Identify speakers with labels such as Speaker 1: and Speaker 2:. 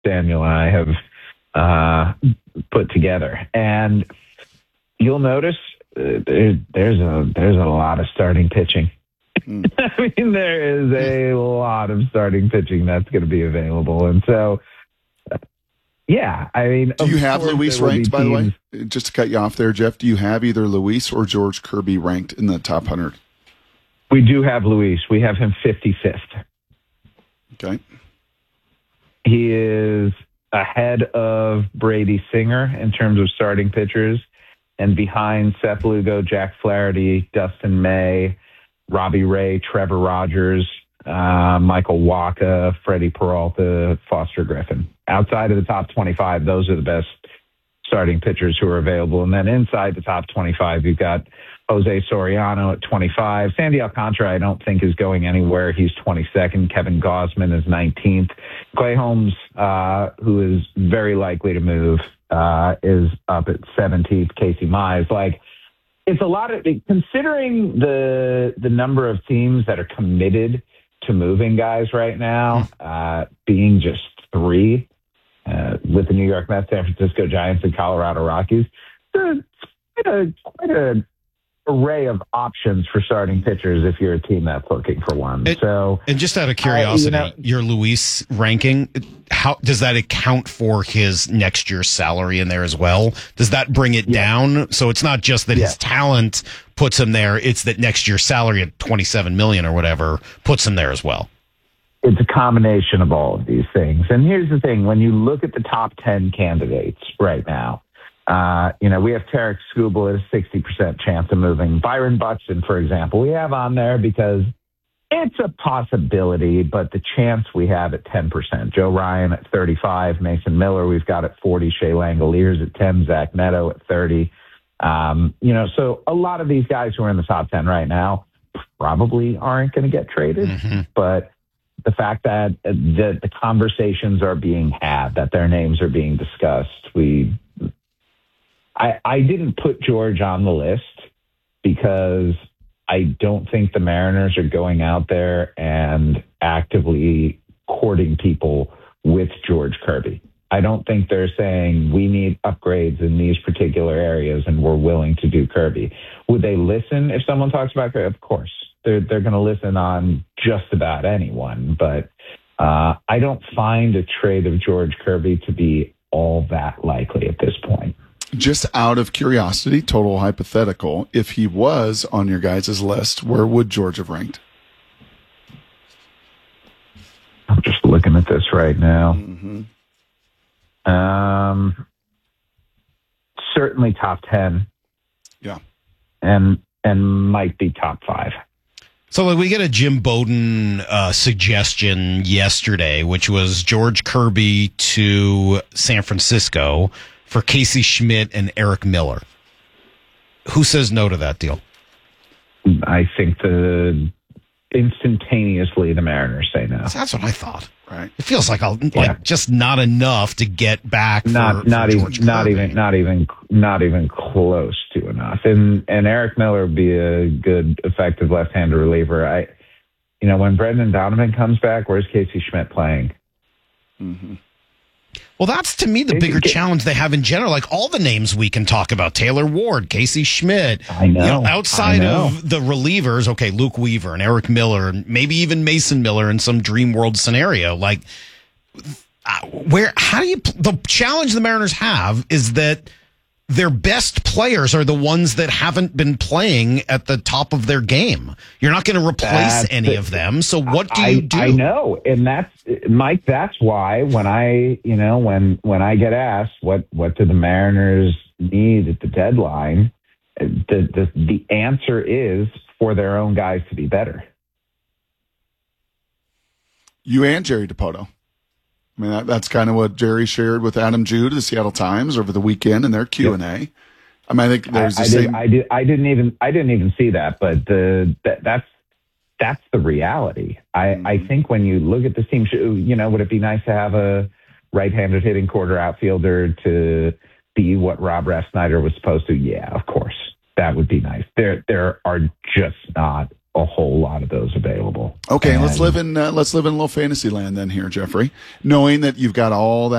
Speaker 1: Daniel and I have put together. And you'll notice there's a lot of starting pitching. I mean, there is a lot of starting pitching that's going to be available. And so, yeah, I mean.
Speaker 2: Do you have Luis ranked, by the way? Just to cut you off there, Jeff, do you have either Luis or George Kirby ranked in the top 100?
Speaker 1: We do have Luis. We have him 55th.
Speaker 2: Okay.
Speaker 1: He is ahead of Brady Singer in terms of starting pitchers, and behind Seth Lugo, Jack Flaherty, Dustin May, Robbie Ray, Trevor Rogers, Michael Wacha, Freddie Peralta, Foster Griffin. Outside of the top 25, those are the best starting pitchers who are available. And then inside the top 25, you've got Jose Soriano at 25. Sandy Alcantara, I don't think, is going anywhere. He's 22nd. Kevin Gausman is 19th. Clay Holmes, who is very likely to move, is up at 17th. Casey Mize. Like, it's a lot of, considering the number of teams that are committed to moving guys right now, being just 3, with the New York Mets, San Francisco Giants, and Colorado Rockies. There's quite a array of options for starting pitchers if you're a team that's looking for one.
Speaker 3: And just out of curiosity, your Luis ranking, how does that account for his next year's salary in there as well? Does that bring it down? So it's not just that his talent puts him there; it's that next year's salary at $27 million or whatever puts him there as well.
Speaker 1: It's a combination of all of these things. And here's the thing: when you look at the top 10 candidates right now, we have Tarek Skubal at a 60% chance of moving. Byron Buxton, for example, we have on there because it's a possibility, but the chance we have at 10%. Joe Ryan at 35, Mason Miller we've got at 40, Shea Langoliers at 10, Zach Neto at 30. So a lot of these guys who are in the top 10 right now probably aren't going to get traded, but the fact that the conversations are being had, that their names are being discussed, I didn't put George on the list because I don't think the Mariners are going out there and actively courting people with George Kirby. I don't think they're saying we need upgrades in these particular areas and we're willing to do Kirby. Would they listen if someone talks about Kirby? Of course. They're going to listen on just about anyone. But I don't find a trade of George Kirby to be all that likely at this point.
Speaker 2: Just out of curiosity, total hypothetical, if he was on your guys' list, where would George have ranked?
Speaker 1: I'm just looking at this right now. Certainly top 10.
Speaker 2: Yeah.
Speaker 1: And might be top 5.
Speaker 3: So we get a Jim Bowden suggestion yesterday, which was George Kirby to San Francisco for Casey Schmidt and Eric Miller. Who says no to that deal?
Speaker 1: I think instantaneously the Mariners say no.
Speaker 3: That's what I thought.
Speaker 2: Right.
Speaker 3: It feels like just not enough to get back.
Speaker 1: Not even close to enough. And Eric Miller would be a good, effective left-handed reliever. When Brendan Donovan comes back, where's Casey Schmidt playing?
Speaker 3: Well, that's to me the bigger challenge they have in general. Like all the names we can talk about: Taylor Ward, Casey Schmidt.
Speaker 1: I know.
Speaker 3: Outside of the relievers, okay, Luke Weaver and Eric Miller, and maybe even Mason Miller in some dream world scenario. Like, the challenge the Mariners have is that their best players are the ones that haven't been playing at the top of their game. You're not going to replace any of them. So what do you do?
Speaker 1: I know. And Mike, that's why when I get asked what do the Mariners need at the deadline, the answer is for their own guys to be better.
Speaker 2: You and Jerry Dipoto. I mean, that's kind of what Jerry shared with Adam Jude of the Seattle Times over the weekend in their Q&A. Yep. I mean, I think there's the same.
Speaker 1: I didn't even see that, but that's the reality. I think when you look at this team, would it be nice to have a right-handed hitting quarter outfielder to be what Rob Refsnyder was supposed to? Yeah, of course, that would be nice. There are just not a whole lot of those available.
Speaker 2: Okay, let's live in a little fantasy land then here, Jeffrey. Knowing that you've got all that